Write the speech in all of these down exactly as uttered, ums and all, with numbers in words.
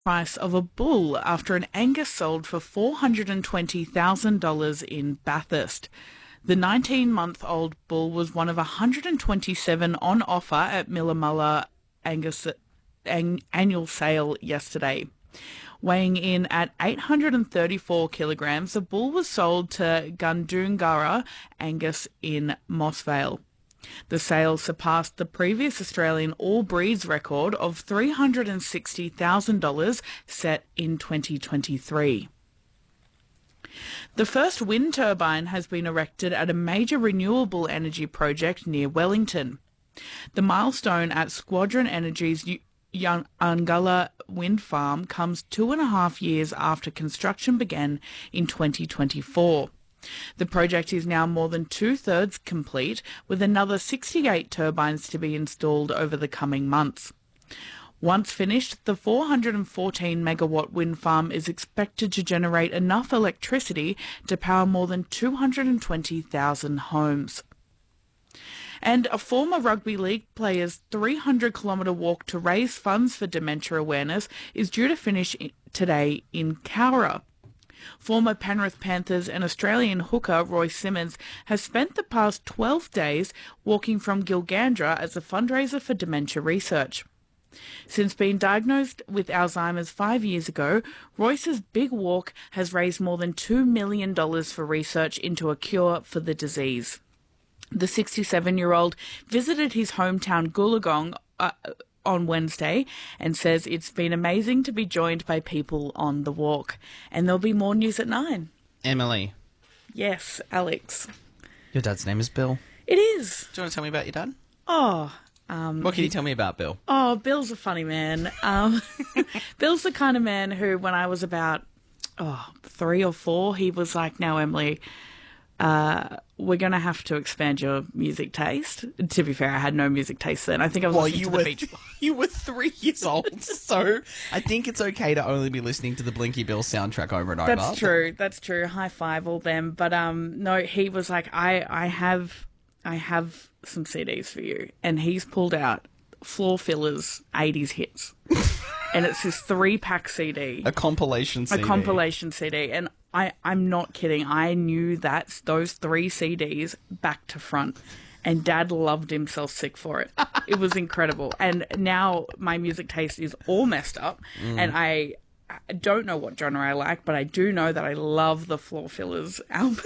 price of a bull after an Angus sold for four hundred twenty thousand dollars in Bathurst. The nineteen-month-old bull was one of one hundred twenty-seven on offer at Millamulla Angus an- annual sale yesterday. Weighing in at eight hundred thirty-four kilograms, the bull was sold to Gundungurra Angus in Moss Vale. The sale surpassed the previous Australian all breeds record of three hundred sixty thousand dollars set in twenty twenty-three. The first wind turbine has been erected at a major renewable energy project near Wellington. The milestone at Squadron Energy's Ungulla wind farm comes two and a half years after construction began in twenty twenty-four. The project is now more than two-thirds complete, with another sixty-eight turbines to be installed over the coming months. Once finished, the four hundred fourteen megawatt wind farm is expected to generate enough electricity to power more than two hundred twenty thousand homes. And a former rugby league player's three hundred kilometre walk to raise funds for dementia awareness is due to finish today in Cowra. Former Penrith Panthers and Australian hooker Roy Simmons has spent the past twelve days walking from Gilgandra as a fundraiser for dementia research. Since being diagnosed with Alzheimer's five years ago, Royce's big walk has raised more than two million dollars for research into a cure for the disease. The sixty-seven-year-old visited his hometown Goolagong uh, on Wednesday and says it's been amazing to be joined by people on the walk. And there'll be more news at nine. Emily. Yes, Alex. Your dad's name is Bill. It is. Do you want to tell me about your dad? Oh, um... What can you tell me about Bill? Oh, Bill's a funny man. Um, Bill's the kind of man who, when I was about oh, three or four, he was like, "Now, Emily, uh, we're going to have to expand your music taste." To be fair, I had no music taste then. I think I was well, listening you to were, the Beach Boys. You were three years old, so I think it's okay to only be listening to the Blinky Bill soundtrack over and over. That's true. That's true. High five all them. But um, no, he was like, I, I have, I have some C Ds for you, and he's pulled out Floor Fillers eighties hits, and it's this three-pack C D, a compilation C D, a compilation C D, and I, I'm not kidding. I knew that those three C Ds back to front, and Dad loved himself sick for it. It was incredible. And now my music taste is all messed up, mm. and I, I don't know what genre I like, but I do know that I love the Floor Fillers album.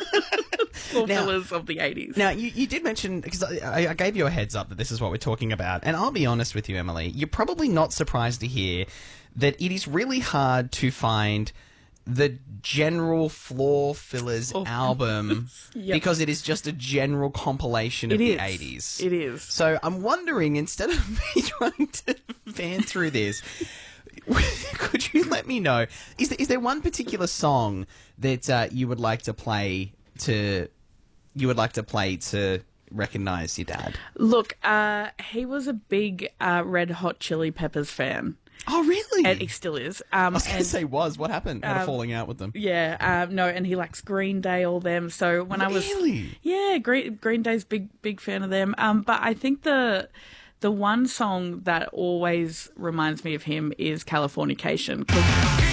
Floor now, Fillers of the eighties. Now, you, you did mention, because I, I gave you a heads up that this is what we're talking about, and I'll be honest with you, Emily, you're probably not surprised to hear that it is really hard to find the general Floor Fillers oh. album yep. because it is just a general compilation of it the is. eighties. It is. So I'm wondering, instead of me trying to fan through this, could you let me know, is there, is there one particular song that uh, you would like to play to you would like to play to recognise your dad? Look, uh, he was a big uh, Red Hot Chili Peppers fan. Oh, really? And he still is. Um, I was going to say was. What happened? Had um, a falling out with them? Yeah. Um, no, and he likes Green Day, all them. So when really? I was... Really? Yeah, Green, Green Day's big, big fan of them. Um, but I think the... The one song that always reminds me of him is Californication. 'Cause